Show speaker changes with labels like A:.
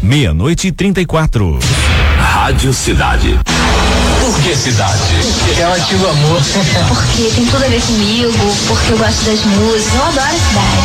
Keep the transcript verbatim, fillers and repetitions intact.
A: meia-noite e trinta e quatro.
B: Rádio Cidade. Por que Cidade?
C: Porque é um antigo amor.
D: Porque tem tudo a ver comigo, porque eu gosto das músicas, eu adoro a cidade.